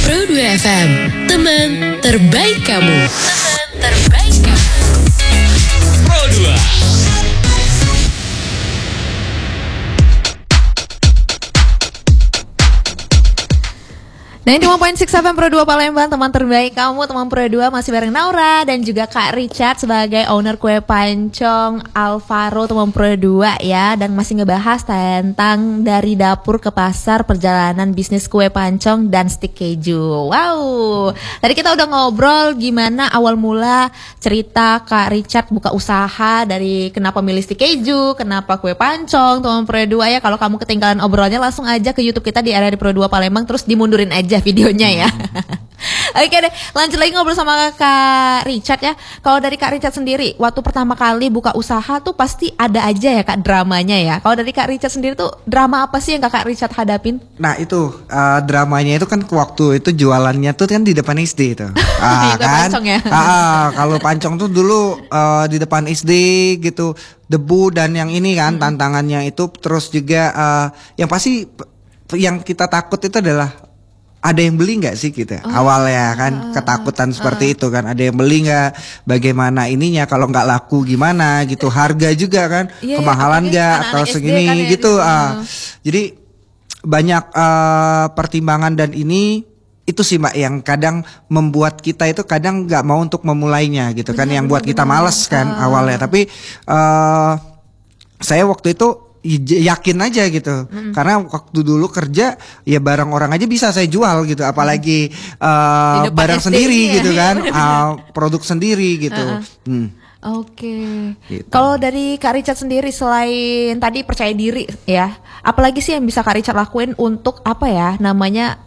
Pro 2 FM, teman terbaik kamu. Teman terbaik kamu. Pro 2. 91.6 FM Pro 2 Palembang, teman terbaik kamu, teman Pro 2 masih bareng Naura dan juga Kak Richard sebagai owner kue pancong Alvaro, teman Pro 2 ya, dan masih ngebahas tentang dari dapur ke pasar, perjalanan bisnis kue pancong dan stik keju. Wow, tadi kita udah ngobrol gimana awal mula cerita Kak Richard buka usaha, dari kenapa milih stik keju, kenapa kue pancong, teman Pro 2 ya. Kalau kamu ketinggalan obrolannya langsung aja ke YouTube kita di area di Pro 2 Palembang, terus dimundurin aja videonya ya. Oke deh, lanjut lagi ngobrol sama Kak Richard ya. Kalau dari Kak Richard sendiri, waktu pertama kali buka usaha tuh pasti ada aja ya Kak dramanya ya. Kalau dari Kak Richard sendiri tuh drama apa sih yang Kak Richard hadapin? Nah itu dramanya itu kan waktu itu jualannya tuh kan di depan SD itu. Kan? Pancong ya. Kalau pancong tuh dulu di depan SD gitu, debu dan yang ini kan tantangannya itu, terus juga yang pasti yang kita takut itu adalah ada yang beli nggak sih kita awalnya kan, ketakutan seperti itu kan, ada yang beli nggak, bagaimana ininya kalau nggak laku gimana gitu, harga juga kan kemahalan nggak atau segini kan ya, gitu. Jadi banyak pertimbangan dan ini itu sih Mbak yang kadang membuat kita itu kadang nggak mau untuk memulainya gitu kan, yang buat kita males kan awalnya. Tapi saya waktu itu yakin aja gitu, karena waktu dulu kerja ya barang orang aja bisa saya jual gitu, apalagi barang sendiri gitu kan, produk sendiri gitu. Oke. Gitu. Kalau dari Kak Richard sendiri, selain tadi percaya diri ya, apalagi sih yang bisa Kak Richard lakuin untuk apa ya namanya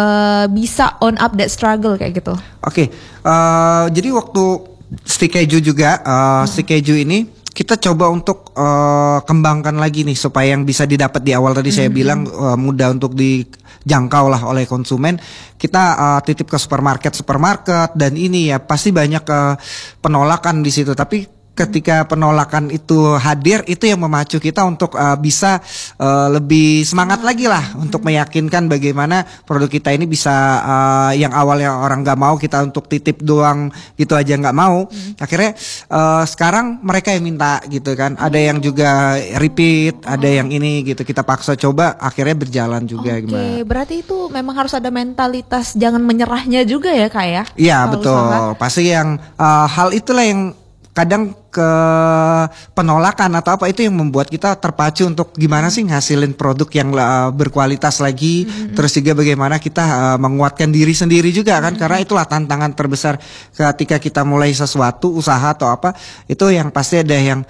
bisa on up that struggle kayak gitu? Oke, jadi waktu stik keju juga, stik keju ini kita coba untuk kembangkan lagi nih supaya yang bisa didapat di awal tadi saya bilang mudah untuk dijangkau lah oleh konsumen. Kita titip ke supermarket dan ini ya pasti banyak penolakan di situ. Tapi ketika penolakan itu hadir, itu yang memacu kita untuk bisa lebih semangat lagi lah untuk meyakinkan bagaimana produk kita ini bisa yang awalnya orang nggak mau, kita untuk titip doang gitu aja nggak mau. Akhirnya sekarang mereka yang minta gitu kan. Ada yang juga repeat, ada yang ini gitu. Kita paksa coba, akhirnya berjalan juga. Oke, berarti itu memang harus ada mentalitas jangan menyerahnya juga ya Kak ya? Iya betul. Usaha. Pasti yang hal itulah yang kadang ke penolakan atau apa itu yang membuat kita terpacu untuk gimana sih ngasilin produk yang berkualitas lagi, terus juga bagaimana kita menguatkan diri sendiri juga kan, karena itulah tantangan terbesar ketika kita mulai sesuatu usaha atau apa, itu yang pasti ada yang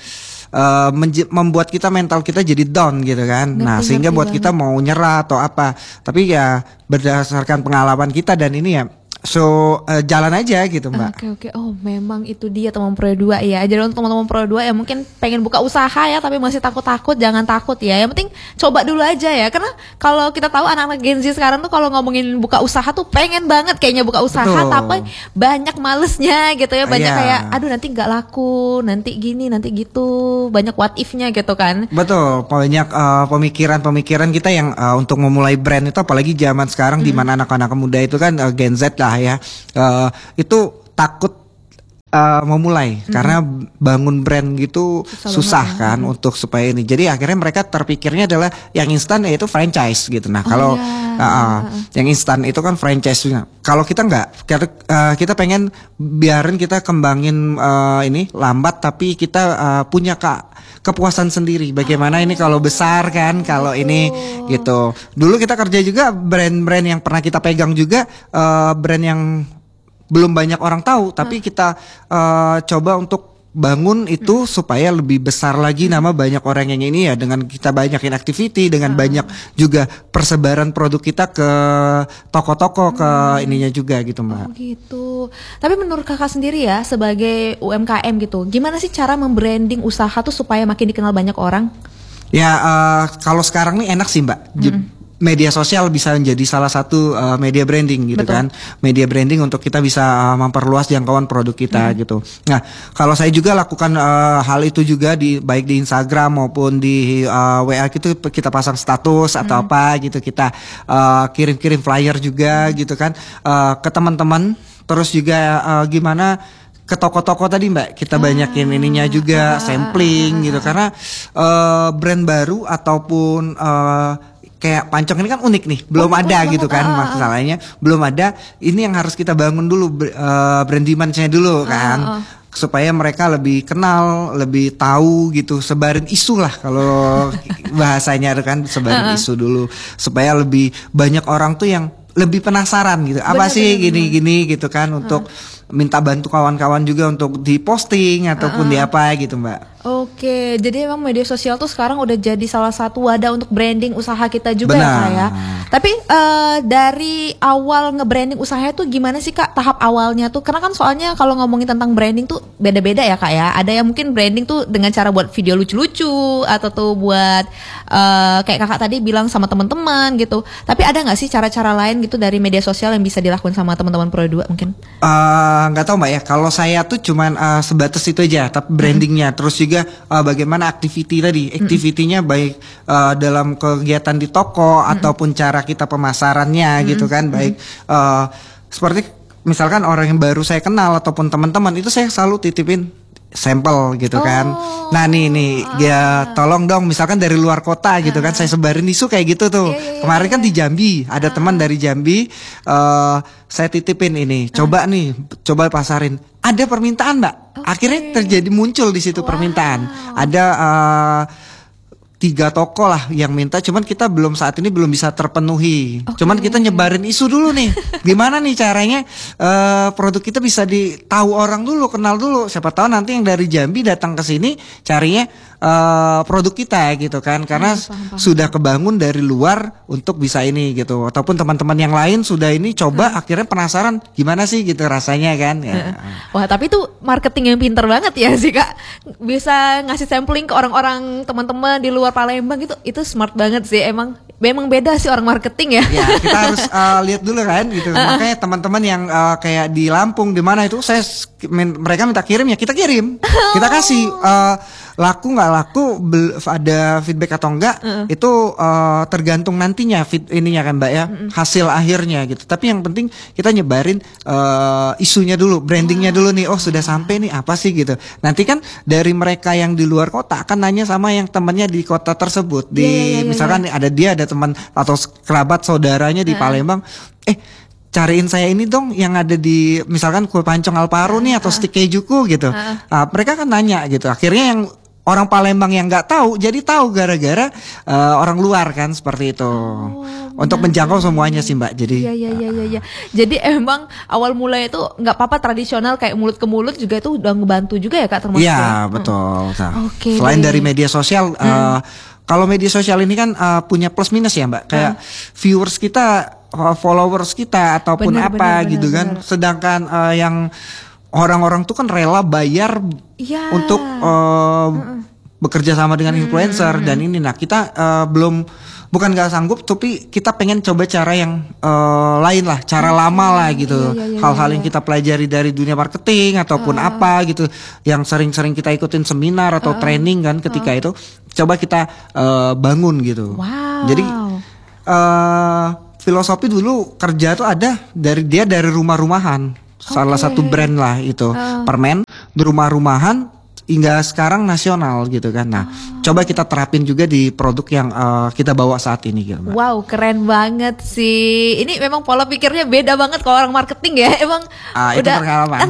membuat kita mental kita jadi down gitu kan. Nah sehingga buat kita mau nyerah atau apa, tapi ya berdasarkan pengalaman kita dan ini ya jalan aja gitu Mbak. Oke. Oh memang itu dia teman Pro 2 ya. Jadi untuk teman-teman Pro 2 yang mungkin pengen buka usaha ya tapi masih takut-takut, jangan takut ya. Yang penting coba dulu aja ya. Karena kalau kita tahu anak-anak Gen Z sekarang tuh kalau ngomongin buka usaha tuh pengen banget kayaknya buka usaha. Betul. Tapi banyak malesnya gitu ya. Banyak kayak aduh nanti gak laku, nanti gini, nanti gitu. Banyak what if-nya gitu kan. Betul, banyak pemikiran kita yang untuk memulai brand itu, apalagi zaman sekarang di mana anak-anak muda itu kan Gen Z lah ya, itu takut memulai karena bangun brand gitu susah kan untuk supaya ini. Jadi akhirnya mereka terpikirnya adalah yang instan yaitu franchise gitu. Nah kalau yang instan itu kan franchise-nya. Kalau kita enggak, kita pengen biarin kita kembangin ini lambat tapi kita punya kepuasan sendiri. Bagaimana ini kalau besar kan, kalau ini gitu. Dulu kita kerja juga brand-brand yang pernah kita pegang juga, brand yang belum banyak orang tahu, tapi kita coba untuk bangun itu supaya lebih besar lagi nama, banyak orang yang ini ya, dengan kita banyakin activity, dengan banyak juga persebaran produk kita ke toko-toko, ke ininya juga gitu Mbak. Oh gitu. Tapi menurut Kakak sendiri ya sebagai UMKM gitu, gimana sih cara membranding usaha tuh supaya makin dikenal banyak orang? Ya kalau sekarang nih enak sih Mbak. media sosial bisa menjadi salah satu media branding gitu. Betul. kan. Media branding untuk kita bisa memperluas jangkauan produk kita gitu. Nah, kalau saya juga lakukan hal itu juga baik di Instagram maupun di WA gitu, kita pasang status atau apa gitu, kita kirim-kirim flyer juga gitu kan ke teman-teman. Terus juga gimana ke toko-toko tadi Mbak, kita banyakin ininya juga sampling gitu, karena brand baru ataupun kayak Pancong ini kan unik nih, belum ada gitu kan, masalahnya belum ada. Ini yang harus kita bangun dulu, brand demand-nya dulu kan, supaya mereka lebih kenal, lebih tahu gitu, sebarin isu lah kalau bahasanya kan, sebarin isu dulu supaya lebih banyak orang tuh yang lebih penasaran gitu, apa sih gini-gini gitu kan, untuk minta bantu kawan-kawan juga untuk di posting ataupun di apa gitu Mbak. Oke, jadi emang media sosial tuh sekarang udah jadi salah satu wadah untuk branding usaha kita juga ya Kak ya. Tapi dari awal nge-branding usahanya tuh gimana sih Kak, tahap awalnya tuh? Karena kan soalnya kalau ngomongin tentang branding tuh beda-beda ya Kak ya. Ada yang mungkin branding tuh dengan cara buat video lucu-lucu, atau tuh buat kayak Kakak tadi bilang sama teman-teman gitu. Tapi ada nggak sih cara-cara lain gitu dari media sosial yang bisa dilakukan sama teman-teman Pro 2 mungkin? Nggak tahu Mbak ya. Kalau saya tuh cuman sebatas itu aja, tapi brandingnya, terus juga bagaimana activity-nya baik dalam kegiatan di toko ataupun cara kita pemasarannya gitu kan, baik seperti misalkan orang yang baru saya kenal ataupun teman-teman itu saya selalu titipin sampel gitu kan. Nah nih ya tolong dong, misalkan dari luar kota gitu kan, saya sebarin isu kayak gitu tuh. Kemarin kan di Jambi ada teman dari Jambi, saya titipin ini, coba pasarin. Ada permintaan Mbak, akhirnya terjadi muncul di situ permintaan. Ada 3 toko lah yang minta, cuman kita saat ini belum bisa terpenuhi. Cuman kita nyebarin isu dulu nih, gimana nih caranya produk kita bisa ditahu orang dulu, kenal dulu. Siapa tahu nanti yang dari Jambi datang ke sini carinya produk kita gitu kan, karena sudah kebangun dari luar untuk bisa ini gitu. Ataupun teman-teman yang lain sudah ini coba, akhirnya penasaran gimana sih gitu rasanya kan. Ya. Wah, tapi itu marketing yang pinter banget ya sih Kak. Bisa ngasih sampling ke orang-orang teman-teman di luar Palembang, itu smart banget sih. Memang beda sih orang marketing ya. Ya, kita harus lihat dulu kan gitu. Makanya teman-teman yang kayak di Lampung di mana itu, mereka minta kirim ya kita kirim. Kita kasih laku nggak laku, ada feedback atau enggak, itu tergantung nantinya ininya kan Mbak ya, hasil akhirnya gitu. Tapi yang penting kita nyebarin isunya dulu, brandingnya dulu nih. Oh sudah sampai nih, apa sih gitu. Nanti kan dari mereka yang di luar kota akan nanya sama yang temannya di kota tersebut. Misalkan ada teman atau kerabat saudaranya di Palembang, cariin saya ini dong yang ada di misalkan kue pancong Alvaro nih atau stik kejuku gitu. Mereka kan nanya gitu. Akhirnya yang orang Palembang yang nggak tahu jadi tahu gara-gara orang luar kan, seperti itu. Untuk menjangkau semuanya sih Mbak. Jadi Iya. Jadi emang awal mulai itu nggak apa-apa tradisional kayak mulut ke mulut juga itu udah ngebantu juga ya Kak, termasuk. Iya, betul. Nah, Oke, selain dari media sosial, kalau media sosial ini kan punya plus minus ya Mbak. Kayak viewers kita, followers kita ataupun benar, gitu kan. Sedangkan yang orang-orang tuh kan rela bayar untuk bekerja sama dengan influencer dan ini. Nah kita bukan gak sanggup, tapi kita pengen coba cara yang lain lah, cara lama lah gitu. Hal-hal yang kita pelajari dari dunia marketing ataupun apa gitu, yang sering-sering kita ikutin seminar atau training kan ketika itu, coba kita bangun gitu. Jadi filosofi dulu kerja tuh ada dari rumah-rumahan. Salah satu brand lah itu, permen di rumah-rumahan hingga sekarang nasional gitu kan. Nah, coba kita terapin juga di produk yang kita bawa saat ini gitu, Mbak. Wow, keren banget sih. Ini memang pola pikirnya beda banget kalau orang marketing ya. Emang itu pengalaman.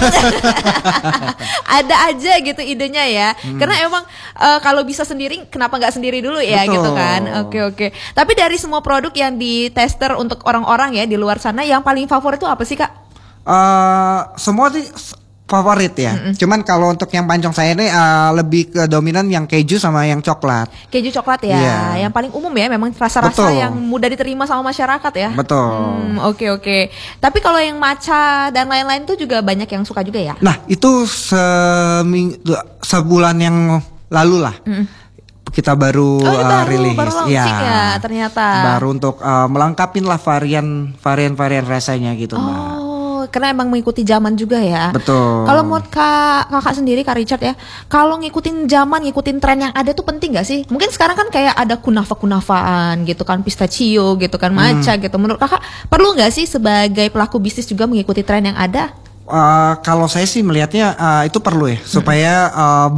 Ada aja gitu idenya ya. Karena emang kalau bisa sendiri, kenapa nggak sendiri dulu ya. Betul. Gitu kan. Oke. Tapi dari semua produk yang ditester untuk orang-orang ya di luar sana, yang paling favorit itu apa sih Kak? Semua sih favorit ya. Cuman kalau untuk yang pancong saya ini lebih ke dominan yang keju sama yang coklat. Keju coklat ya. Yang paling umum ya, memang rasa-rasa yang mudah diterima sama masyarakat ya. Betul. Oke. Tapi kalau yang matcha dan lain-lain tuh juga banyak yang suka juga ya. Nah, itu sebulan yang lalu lah. kita baru Oh, ini rilis. baru launching ya ternyata. Baru untuk melengkapin lah varian rasanya gitu, Mbak. Oh, karena emang mengikuti zaman juga ya. Betul. Kalau menurut kakak sendiri, Kak Richard ya, kalau ngikutin zaman, ngikutin tren yang ada tuh penting gak sih? Mungkin sekarang kan kayak ada kunafaan gitu kan, pistachio gitu kan, matcha gitu. Menurut kakak perlu gak sih sebagai pelaku bisnis juga mengikuti tren yang ada? Kalau saya sih melihatnya itu perlu ya supaya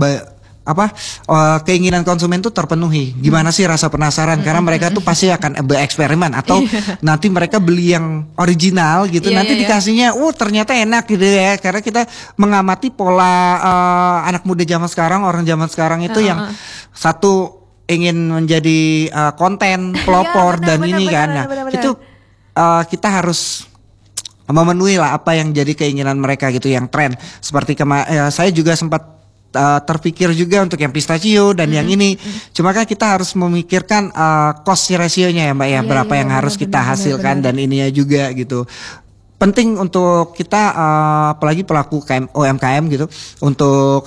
keinginan konsumen tuh terpenuhi. Gimana sih rasa penasaran? Karena mereka tuh pasti akan bereksperimen atau nanti mereka beli yang original gitu. Iya, Nanti iya, iya. dikasihnya, ternyata enak gitu ya. Karena kita mengamati pola anak muda zaman sekarang, orang zaman sekarang itu yang satu ingin menjadi konten pelopor benar, dan benar, ini benar, kan. Nah, benar, benar. itu kita harus memenuhi lah apa yang jadi keinginan mereka gitu, yang tren. Seperti saya juga sempat terpikir juga untuk yang pistachio dan yang ini. Cuma kan kita harus memikirkan cost rasionya ya Mbak ya, Iya, berapa iya, yang benar, harus kita benar, hasilkan benar. dan ininya juga gitu. Penting untuk kita apalagi pelaku UMKM gitu untuk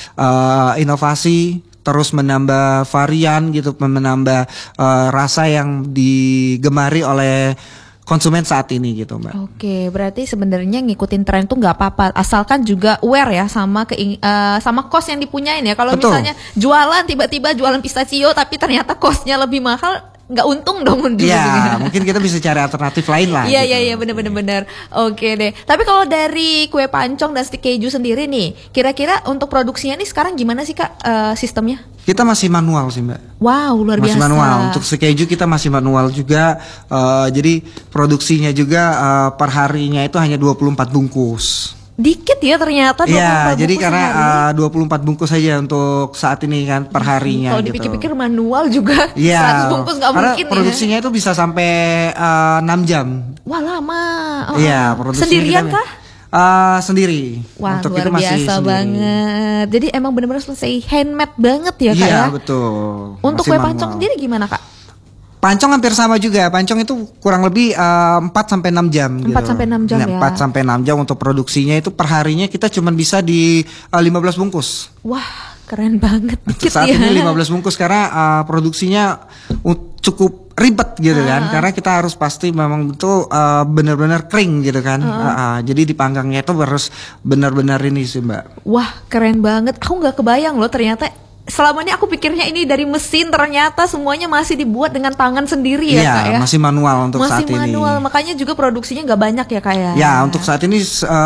inovasi, terus menambah varian gitu, menambah rasa yang digemari oleh konsumen saat ini gitu Mbak. Oke, berarti sebenarnya ngikutin tren tuh nggak apa-apa, asalkan juga aware ya sama sama cost yang dipunyain ya. Kalau Betul. misalnya jualan tiba-tiba jualan pistachio tapi ternyata costnya lebih mahal, nggak untung dong Iya, mungkin kita bisa cari alternatif lain lah. Iya gitu. iya iya benar. Oke deh. Tapi kalau dari kue pancong dan stik keju sendiri nih, kira-kira untuk produksinya nih sekarang gimana sih Kak sistemnya? Kita masih manual sih Mbak. Wow, luar Masih biasa. manual. Untuk keju kita masih manual juga. Jadi produksinya juga per harinya itu hanya 24 bungkus. Dikit ya ternyata 24 Iya, jadi bungkus karena sehari. 24 bungkus saja untuk saat ini kan per harinya Kalau gitu. dipikir-pikir manual juga Iya, 100 bungkus nggak karena mungkin produksinya itu bisa sampai 6 jam. ya. Wah lama. Iya, produksinya Sendirian kita- kah? Sendiri. Wah Untuk luar itu masih biasa sendiri. banget. Jadi emang benar-benar selesai handmade banget ya Kak Iya, ya. betul. Untuk Masih kue manual. pancong sendiri gimana Kak? Pancong hampir sama juga. Pancong itu kurang lebih 4 sampai 6 jam 4 sampai 6 jam ya. 4 sampai 6 jam untuk produksinya itu per harinya kita cuma bisa di 15 bungkus. Wah keren banget. Dikit Saat ya. ini 15 bungkus karena produksinya cukup ribet gitu kan. Karena kita harus pasti memang betul benar-benar kering gitu kan. Jadi dipanggangnya itu harus benar-benar ini sih Mbak. Wah keren banget. Aku nggak kebayang loh ternyata. Selama ini aku pikirnya ini dari mesin, ternyata semuanya masih dibuat dengan tangan sendiri ya Iya, Kak ya. masih manual untuk Masih saat ini. manual, makanya juga produksinya nggak banyak ya Kak ya. Ya, untuk saat ini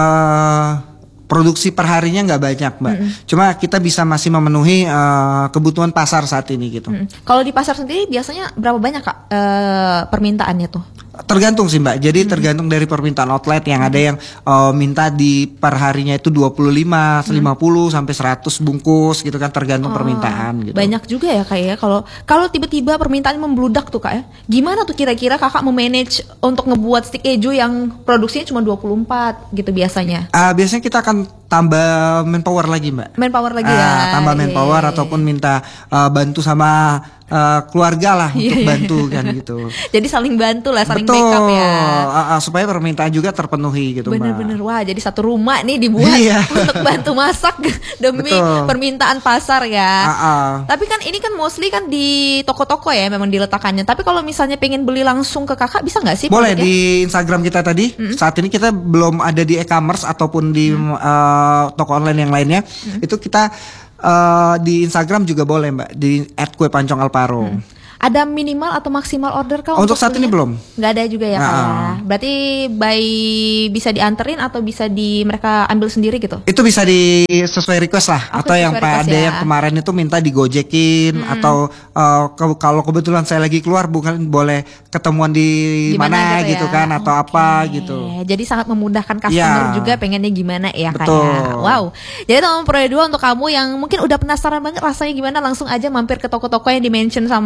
produksi per harinya nggak banyak, Mbak. Cuma kita bisa masih memenuhi kebutuhan pasar saat ini gitu. Kalau di pasar sendiri biasanya berapa banyak Kak permintaannya tuh? Tergantung sih Mbak. Jadi tergantung dari permintaan outlet yang ada yang minta di per harinya itu 25, 50 sampai 100 bungkus gitu kan, tergantung permintaan gitu. Banyak juga ya Kak ya. Kalau tiba-tiba permintaan membludak tuh Kak ya. Gimana tuh kira-kira Kakak memanage untuk ngebuat stik keju yang produksinya cuma 24 gitu biasanya? Biasanya kita akan tambah manpower lagi Mbak. Manpower lagi ya. Tambah Iya, manpower iya, iya. ataupun minta bantu sama keluarga lah untuk bantu kan gitu. Jadi saling bantu lah, saling Betul, backup ya. supaya permintaan juga terpenuhi gitu Bener-bener Mbak. wah jadi satu rumah nih dibuat Iya. untuk bantu masak demi Betul. permintaan pasar ya. Ah. Tapi kan ini kan mostly kan di toko-toko ya memang diletakkannya. Tapi kalau misalnya pengen beli langsung ke kakak bisa nggak sih? Boleh produknya? di Instagram kita tadi. Saat ini kita belum ada di e-commerce ataupun di toko online yang lainnya. Itu kita di Instagram juga boleh Mbak, di @kuepancong_alparo. Ada minimal atau maksimal order kah? Untuk saat ini belum. Nggak ada juga ya Kak ya. Berarti bisa dianterin atau bisa mereka ambil sendiri gitu? Itu bisa sesuai request lah. Oh, Atau yang sesuai request ada ya. yang kemarin itu minta digojekin atau kalau kebetulan saya lagi keluar bukan boleh ketemuan di mana gitu ya? kan atau apa Oke. gitu. Jadi sangat memudahkan customer Ya. juga pengennya gimana ya Kak Betul. ya. Wow. Jadi teman Pro 2 untuk kamu yang mungkin udah penasaran banget rasanya gimana, langsung aja mampir ke toko-toko yang di-mention sama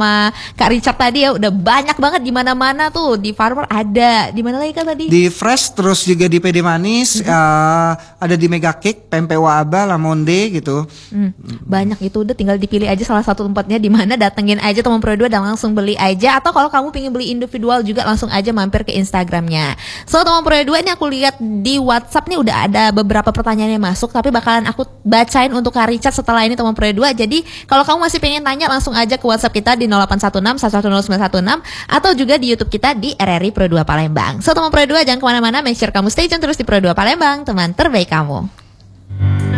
Kak Richard tadi ya udah banyak banget di mana-mana tuh, di Farmer ada, di mana lagi kan tadi? Di Fresh, terus juga di PD Manis, ada di Mega Cake, Pempe Waaba, La Monde gitu. Banyak itu, udah tinggal dipilih aja salah satu tempatnya di mana, datengin aja teman Pro 2 dan langsung beli aja. Atau kalau kamu pengen beli individual juga langsung aja mampir ke Instagramnya. So teman Pro 2 ini aku lihat di WhatsApp nih udah ada beberapa pertanyaan yang masuk, tapi bakalan aku bacain untuk Kak Richard setelah ini teman Pro 2. Jadi kalau kamu masih pengen tanya langsung aja ke WhatsApp kita di 0816 110916 atau juga di YouTube kita di RRI Pro 2 Palembang. So teman Pro 2 jangan kemana-mana, make sure kamu stay tune terus di Pro 2 Palembang, teman terbaik kamu.